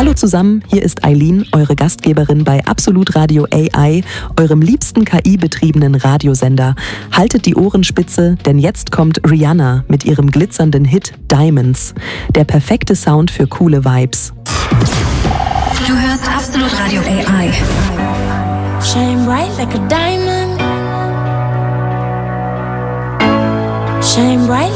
Hallo zusammen, hier ist Eileen, eure Gastgeberin bei Absolut Radio AI, eurem liebsten KI-betriebenen Radiosender. Haltet die Ohren spitze, denn jetzt kommt Rihanna mit ihrem glitzernden Hit Diamonds. Der perfekte Sound für coole Vibes. Du hörst Absolut Radio AI. Shine bright like a diamond. Shine bright